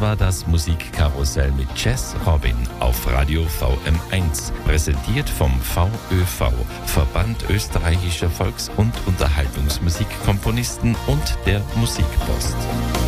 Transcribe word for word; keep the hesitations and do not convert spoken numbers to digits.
war das Musikkarussell mit Jazz Robin auf Radio V M eins, präsentiert vom V Ö V, Verband österreichischer Volks- und Unterhaltungsmusikkomponisten und der Musikpost.